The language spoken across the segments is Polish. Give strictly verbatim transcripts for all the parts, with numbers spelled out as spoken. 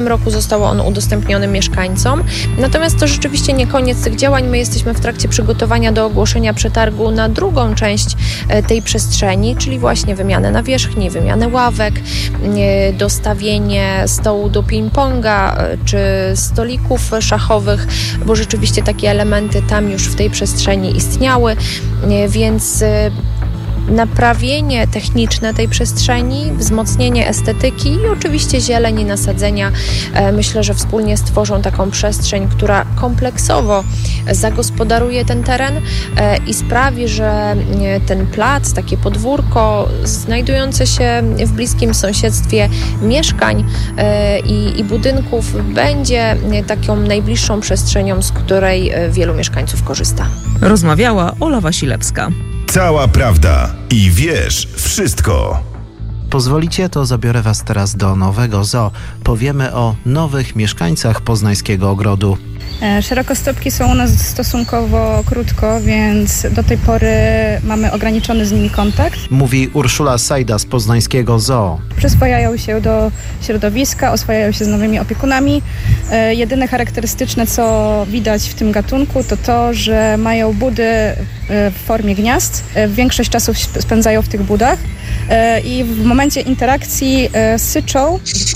W tym roku został on udostępniony mieszkańcom. Natomiast to rzeczywiście nie koniec tych działań. My jesteśmy w trakcie przygotowania do ogłoszenia przetargu na drugą część tej przestrzeni, czyli właśnie wymianę nawierzchni, wymianę ławek, dostawienie stołu do ping-ponga czy stolików szachowych, bo rzeczywiście takie elementy tam już w tej przestrzeni istniały, więc naprawienie techniczne tej przestrzeni, wzmocnienie estetyki i oczywiście zieleń i nasadzenia. Myślę, że wspólnie stworzą taką przestrzeń, która kompleksowo zagospodaruje ten teren i sprawi, że ten plac, takie podwórko znajdujące się w bliskim sąsiedztwie mieszkań i, i budynków będzie taką najbliższą przestrzenią, z której wielu mieszkańców korzysta. Rozmawiała Ola Wasilewska. Cała prawda i wiesz wszystko. Pozwolicie, to zabiorę Was teraz do nowego zoo. Powiemy o nowych mieszkańcach Poznańskiego Ogrodu. Szerokostopki są u nas stosunkowo krótko, więc do tej pory mamy ograniczony z nimi kontakt. Mówi Urszula Sajda z Poznańskiego Zoo. Przyswajają się do środowiska, oswajają się z nowymi opiekunami. E, jedyne charakterystyczne, co widać w tym gatunku, to to, że mają budy w formie gniazd. E, większość czasu spędzają w tych budach e, i w momencie interakcji e, syczą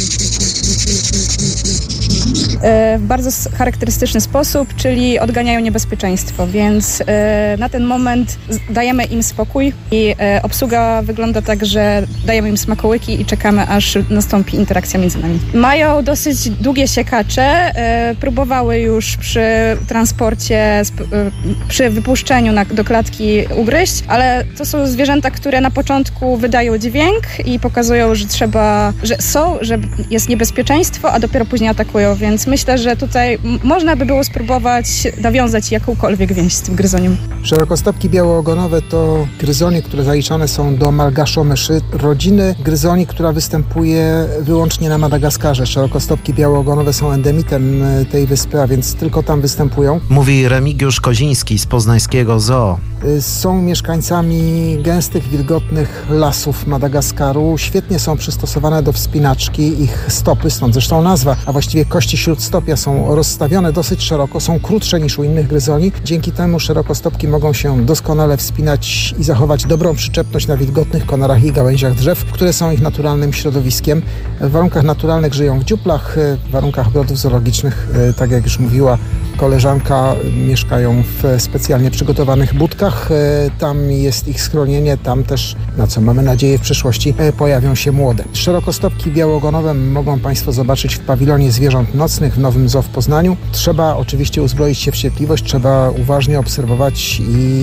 w bardzo charakterystyczny sposób, czyli odganiają niebezpieczeństwo, więc na ten moment dajemy im spokój i obsługa wygląda tak, że dajemy im smakołyki i czekamy, aż nastąpi interakcja między nami. Mają dosyć długie siekacze, próbowały już przy transporcie, przy wypuszczeniu na, do klatki ugryźć, ale to są zwierzęta, które na początku wydają dźwięk i pokazują, że trzeba, że są, że jest niebezpieczeństwo, a dopiero później atakują, więc myślę, że tutaj m- można by było spróbować nawiązać jakąkolwiek więź z tym gryzoniem. Szerokostopki białoogonowe to gryzonie, które zaliczane są do malgaszomyszy, rodziny gryzoni, która występuje wyłącznie na Madagaskarze. Szerokostopki białoogonowe są endemitem tej wyspy, a więc tylko tam występują. Mówi Remigiusz Koziński z Poznańskiego Zoo. Są mieszkańcami gęstych, wilgotnych lasów Madagaskaru. Świetnie są przystosowane do wspinaczki. Ich stopy, stąd zresztą nazwa, a właściwie kości śródstopia są rozstawione dosyć szeroko, są krótsze niż u innych gryzoni. Dzięki temu szerokostopki mogą się doskonale wspinać i zachować dobrą przyczepność na wilgotnych konarach i gałęziach drzew, które są ich naturalnym środowiskiem. W warunkach naturalnych żyją w dziuplach, w warunkach ogrodów zoologicznych, tak jak już mówiła koleżanka, mieszkają w specjalnie przygotowanych budkach. Tam jest ich schronienie, tam też, na co mamy nadzieję w przyszłości, pojawią się młode. Szerokostopki białoogonowe mogą Państwo zobaczyć w pawilonie zwierząt nocnych w Nowym Zoo w Poznaniu. Trzeba oczywiście uzbroić się w cierpliwość, trzeba uważnie obserwować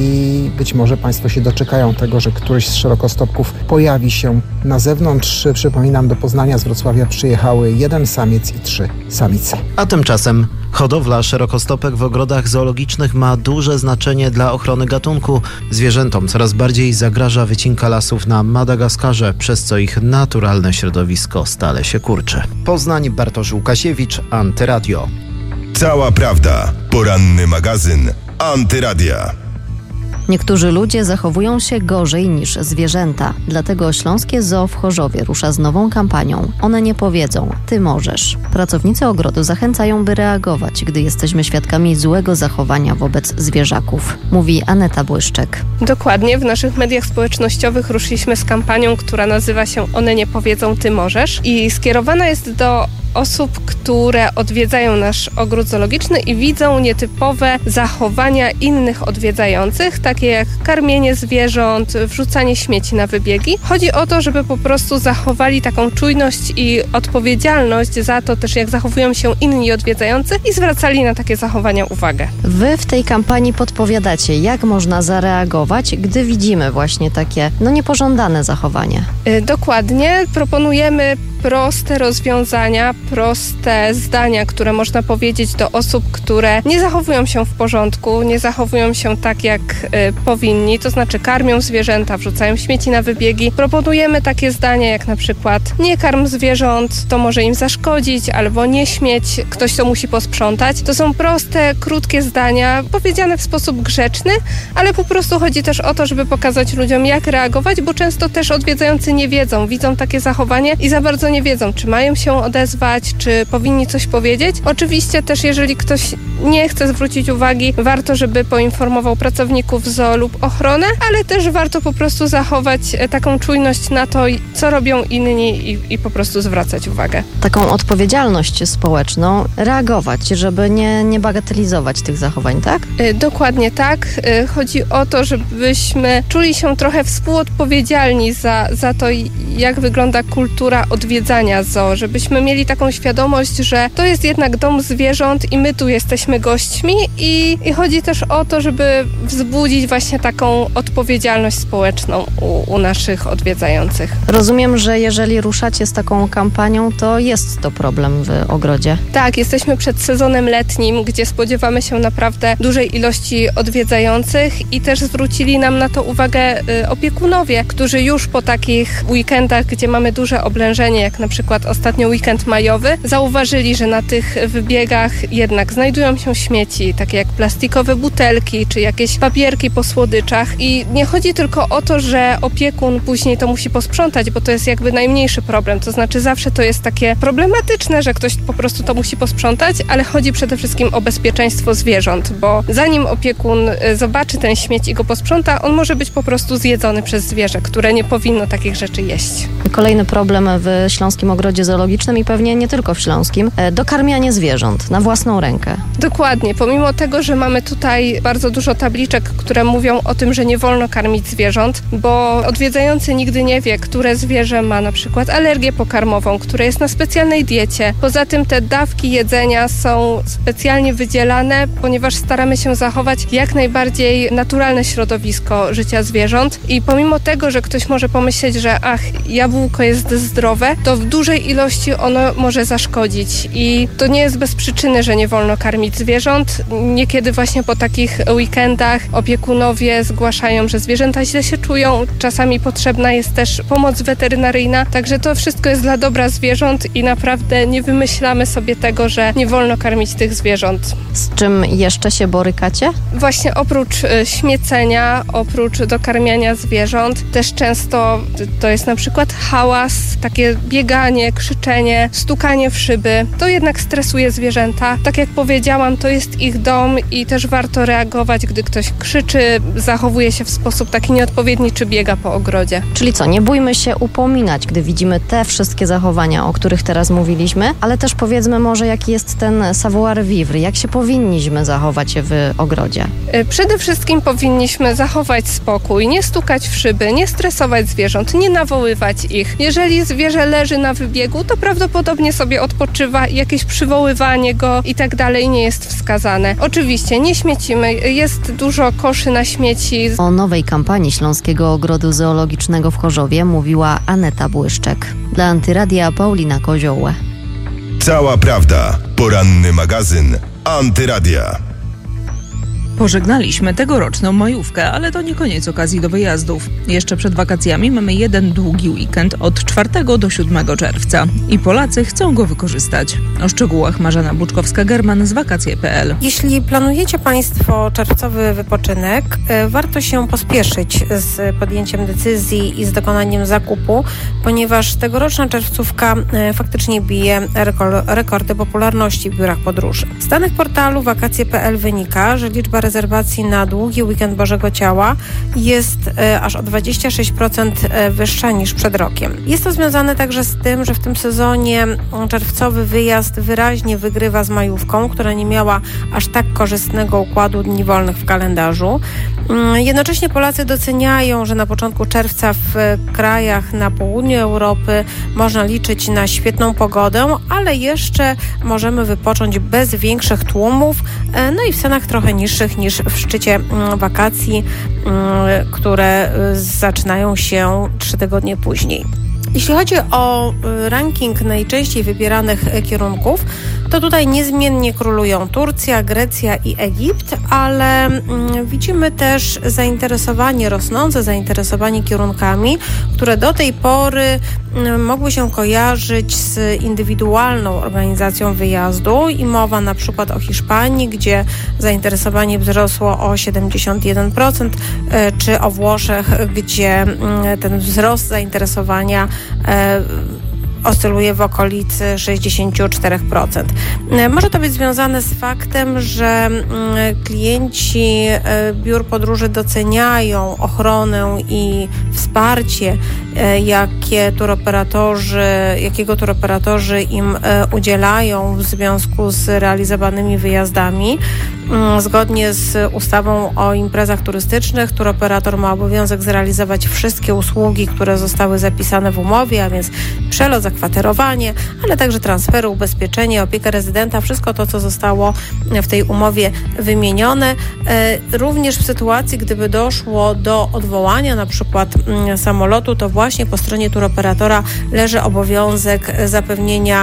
i być może Państwo się doczekają tego, że któryś z szerokostopków pojawi się na zewnątrz. Przypominam, do Poznania z Wrocławia przyjechały jeden samiec i trzy samice. A tymczasem hodowla szerokostopek w ogrodach zoologicznych ma duże znaczenie dla ochrony gatunku. Zwierzętom coraz bardziej zagraża wycinka lasów na Madagaskarze, przez co ich naturalne środowisko stale się kurczy. Poznań, Bartosz Łukasiewicz, Antyradio. Cała prawda. Poranny magazyn Antyradia. Niektórzy ludzie zachowują się gorzej niż zwierzęta. Dlatego Śląskie Zoo w Chorzowie rusza z nową kampanią. One nie powiedzą, ty możesz. Pracownicy ogrodu zachęcają, by reagować, gdy jesteśmy świadkami złego zachowania wobec zwierzaków. Mówi Aneta Błyszczek. Dokładnie, w naszych mediach społecznościowych ruszyliśmy z kampanią, która nazywa się One nie powiedzą, ty możesz. I skierowana jest do osób, które odwiedzają nasz ogród zoologiczny i widzą nietypowe zachowania innych odwiedzających, takie jak karmienie zwierząt, wrzucanie śmieci na wybiegi. Chodzi o to, żeby po prostu zachowali taką czujność i odpowiedzialność za to też, jak zachowują się inni odwiedzający i zwracali na takie zachowania uwagę. Wy w tej kampanii podpowiadacie, jak można zareagować, gdy widzimy właśnie takie no niepożądane zachowanie. Yy, dokładnie. Proponujemy proste rozwiązania, proste zdania, które można powiedzieć do osób, które nie zachowują się w porządku, nie zachowują się tak, jak y, powinni, to znaczy karmią zwierzęta, wrzucają śmieci na wybiegi. Proponujemy takie zdania jak na przykład nie karm zwierząt, to może im zaszkodzić, albo nie śmieć, ktoś to musi posprzątać. To są proste, krótkie zdania, powiedziane w sposób grzeczny, ale po prostu chodzi też o to, żeby pokazać ludziom, jak reagować, bo często też odwiedzający nie wiedzą, widzą takie zachowanie i za bardzo nie wiedzą, czy mają się odezwać, zadbać, czy powinni coś powiedzieć. Oczywiście też, jeżeli ktoś nie chce zwrócić uwagi, warto, żeby poinformował pracowników zoo lub ochronę, ale też warto po prostu zachować taką czujność na to, co robią inni i, i po prostu zwracać uwagę. Taką odpowiedzialność społeczną, reagować, żeby nie, nie bagatelizować tych zachowań, tak? Dokładnie tak. Chodzi o to, żebyśmy czuli się trochę współodpowiedzialni za, za to, jak wygląda kultura odwiedzania zoo, żebyśmy mieli taką świadomość, że to jest jednak dom zwierząt i my tu jesteśmy gośćmi i, i chodzi też o to, żeby wzbudzić właśnie taką odpowiedzialność społeczną u, u naszych odwiedzających. Rozumiem, że jeżeli ruszacie z taką kampanią, to jest to problem w ogrodzie. Tak, jesteśmy przed sezonem letnim, gdzie spodziewamy się naprawdę dużej ilości odwiedzających i też zwrócili nam na to uwagę y, opiekunowie, którzy już po takich weekendach, gdzie mamy duże oblężenie, jak na przykład ostatnio weekend majowy, zauważyli, że na tych wybiegach jednak znajdują się śmieci, takie jak plastikowe butelki, czy jakieś papierki po słodyczach i nie chodzi tylko o to, że opiekun później to musi posprzątać, bo to jest jakby najmniejszy problem, to znaczy zawsze to jest takie problematyczne, że ktoś po prostu to musi posprzątać, ale chodzi przede wszystkim o bezpieczeństwo zwierząt, bo zanim opiekun zobaczy ten śmieć i go posprząta, on może być po prostu zjedzony przez zwierzę, które nie powinno takich rzeczy jeść. Kolejny problem w Śląskim Ogrodzie Zoologicznym i pewnie nie tylko w Śląskim, dokarmianie zwierząt na własną rękę. Dokładnie. Pomimo tego, że mamy tutaj bardzo dużo tabliczek, które mówią o tym, że nie wolno karmić zwierząt, bo odwiedzający nigdy nie wie, które zwierzę ma na przykład alergię pokarmową, które jest na specjalnej diecie. Poza tym te dawki jedzenia są specjalnie wydzielane, ponieważ staramy się zachować jak najbardziej naturalne środowisko życia zwierząt i pomimo tego, że ktoś może pomyśleć, że ach, jabłko jest zdrowe, to w dużej ilości ono może zaszkodzić i to nie jest bez przyczyny, że nie wolno karmić zwierząt. Niekiedy właśnie po takich weekendach opiekunowie zgłaszają, że zwierzęta źle się czują. Czasami potrzebna jest też pomoc weterynaryjna, także to wszystko jest dla dobra zwierząt i naprawdę nie wymyślamy sobie tego, że nie wolno karmić tych zwierząt. Z czym jeszcze się borykacie? Właśnie oprócz y, śmiecenia, oprócz dokarmiania zwierząt, też często to jest na przykład hałas, takie bieganie, krzyczenie, stukanie w szyby. To jednak stresuje zwierzęta. Tak jak powiedziałam, to jest ich dom i też warto reagować, gdy ktoś krzyczy, zachowuje się w sposób taki nieodpowiedni, czy biega po ogrodzie. Czyli co, nie bójmy się upominać, gdy widzimy te wszystkie zachowania, o których teraz mówiliśmy, ale też powiedzmy może, jaki jest ten savoir-vivre, jak się powinniśmy zachować w ogrodzie. Przede wszystkim powinniśmy zachować spokój, nie stukać w szyby, nie stresować zwierząt, nie nawoływać ich. Jeżeli zwierzę leży na wybiegu, to prawdopodobnie sobie odpoczywa i jakieś przywoływanie go i tak dalej nie jest wskazane. Oczywiście nie śmiecimy, jest dużo koszy na śmieci. O nowej kampanii Śląskiego Ogrodu Zoologicznego w Chorzowie mówiła Aneta Błyszczek. Dla Antyradia Paulina Koziołę. Cała prawda. Poranny magazyn Antyradia. Pożegnaliśmy tegoroczną majówkę, ale to nie koniec okazji do wyjazdów. Jeszcze przed wakacjami mamy jeden długi weekend od czwartego do siódmego czerwca i Polacy chcą go wykorzystać. O szczegółach Marzena Buczkowska-German z wakacje kropka p l. Jeśli planujecie Państwo czerwcowy wypoczynek, warto się pospieszyć z podjęciem decyzji i z dokonaniem zakupu, ponieważ tegoroczna czerwcówka faktycznie bije rekordy popularności w biurach podróży. Z danych portalu wakacje kropka p l wynika, że liczba rezerwacji na długi weekend Bożego Ciała jest e, aż o dwadzieścia sześć procent wyższa niż przed rokiem. Jest to związane także z tym, że w tym sezonie czerwcowy wyjazd wyraźnie wygrywa z majówką, która nie miała aż tak korzystnego układu dni wolnych w kalendarzu. Jednocześnie Polacy doceniają, że na początku czerwca w krajach na południu Europy można liczyć na świetną pogodę, ale jeszcze możemy wypocząć bez większych tłumów, no i w cenach trochę niższych niż w szczycie wakacji, które zaczynają się trzy tygodnie później. Jeśli chodzi o ranking najczęściej wybieranych kierunków, to tutaj niezmiennie królują Turcja, Grecja i Egipt, ale widzimy też zainteresowanie, rosnące zainteresowanie kierunkami, które do tej pory mogły się kojarzyć z indywidualną organizacją wyjazdu i mowa na przykład o Hiszpanii, gdzie zainteresowanie wzrosło o siedemdziesiąt jeden procent, czy o Włoszech, gdzie ten wzrost zainteresowania oscyluje w okolicy sześćdziesiąt cztery procent. Może to być związane z faktem, że klienci biur podróży doceniają ochronę i wsparcie, jakie turoperatorzy, jakiego turoperatorzy im udzielają w związku z realizowanymi wyjazdami. Zgodnie z ustawą o imprezach turystycznych turoperator ma obowiązek zrealizować wszystkie usługi, które zostały zapisane w umowie, a więc przelot, zakwaterowanie, ale także transfery, ubezpieczenie, opiekę rezydenta, wszystko to, co zostało w tej umowie wymienione. Również w sytuacji, gdyby doszło do odwołania na przykład samolotu, to właśnie po stronie turoperatora leży obowiązek zapewnienia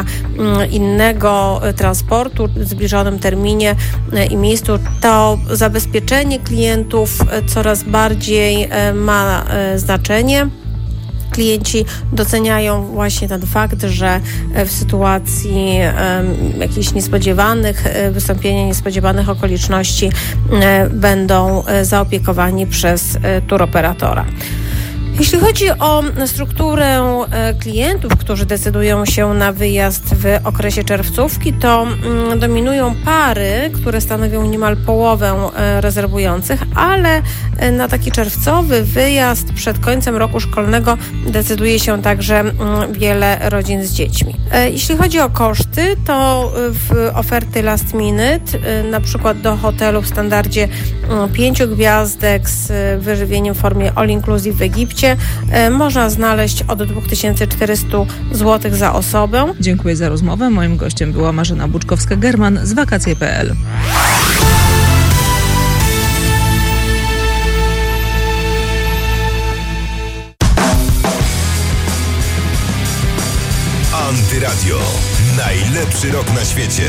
innego transportu w zbliżonym terminie i miejscu. To zabezpieczenie klientów coraz bardziej ma znaczenie. Klienci doceniają właśnie ten fakt, że w sytuacji um, jakichś niespodziewanych, wystąpienia niespodziewanych okoliczności um, będą zaopiekowani przez turoperatora. Jeśli chodzi o strukturę klientów, którzy decydują się na wyjazd w okresie czerwcówki, to dominują pary, które stanowią niemal połowę rezerwujących, ale na taki czerwcowy wyjazd przed końcem roku szkolnego decyduje się także wiele rodzin z dziećmi. Jeśli chodzi o koszty, to w oferty last minute, na przykład do hotelu w standardzie pięciu gwiazdek z wyżywieniem w formie all inclusive w Egipcie, można znaleźć od dwa tysiące czterysta złotych za osobę. Dziękuję za rozmowę. Moim gościem była Marzena Buczkowska-German z wakacje kropka pe el. Antyradio. Najlepszy rok na świecie.